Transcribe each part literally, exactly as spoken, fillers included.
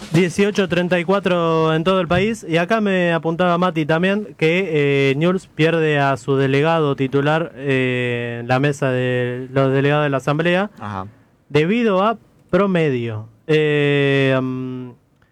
dieciocho treinta y cuatro en todo el país. Y acá me apuntaba Mati también que eh, Newell's pierde a su delegado titular eh, en la mesa de los delegados de la asamblea. Ajá. Debido a promedio. Eh, um,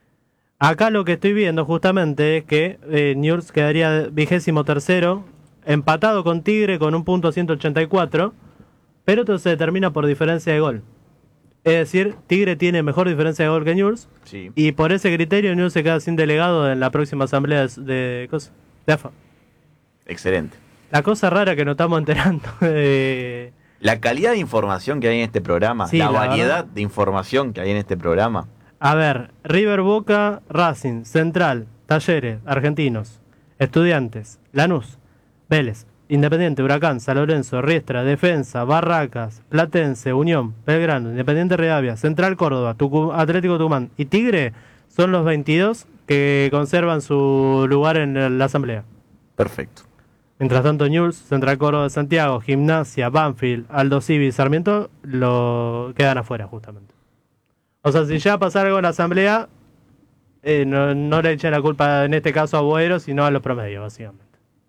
acá lo que estoy viendo justamente es que eh, Newell's quedaría vigésimo tercero, empatado con Tigre con un punto ciento ochenta y cuatro, pero esto se determina por diferencia de gol. Es decir, Tigre tiene mejor diferencia de gol que Newell's, Sí. y por ese criterio Newell's se queda sin delegado en la próxima asamblea de, de, cosa, de A F A. Excelente. La cosa rara que nos estamos enterando de... La calidad de información que hay en este programa, Sí, la, la variedad verdad. de información que hay en este programa. A ver, River, Boca, Racing, Central, Talleres, Argentinos, Estudiantes, Lanús, Vélez, Independiente, Huracán, San Lorenzo, Riestra, Defensa, Barracas, Platense, Unión, Belgrano, Independiente Rivadavia, Central Córdoba, Tucu- Atlético Tucumán y Tigre son los veintidós que conservan su lugar en la asamblea. Perfecto. Mientras tanto, Newell's, Central Córdoba de Santiago, Gimnasia, Banfield, Aldo Civi y Sarmiento lo quedan afuera justamente. O sea, si ya pasara algo en la asamblea, eh, no, no le echen la culpa en este caso a Boeiro, sino a los promedios, básicamente.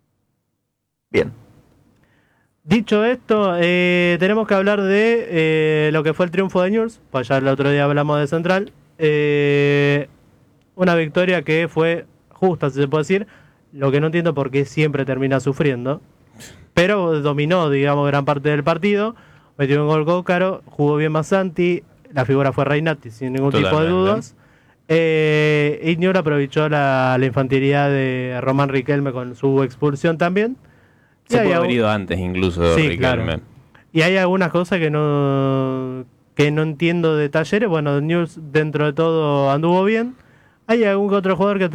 Bien. Dicho esto, eh, tenemos que hablar de eh, lo que fue el triunfo de Newell's, pues ya el otro día hablamos de Central. Eh, una victoria que fue justa, si se puede decir. Lo que no entiendo por qué siempre termina sufriendo. Pero dominó, digamos, gran parte del partido. Metió un gol Cócaro, jugó bien Massanti. La figura fue Reinati, sin ningún Totalmente. tipo de dudas. Eh, y Newell's aprovechó la, la infantilidad de Román Riquelme con su expulsión también. Y Se hay puede haber algún- ido antes incluso, Sí, Riquelme. claro. Y hay algunas cosas que no que no entiendo de Talleres. Bueno, Newell's dentro de todo anduvo bien. Hay algún que otro jugador que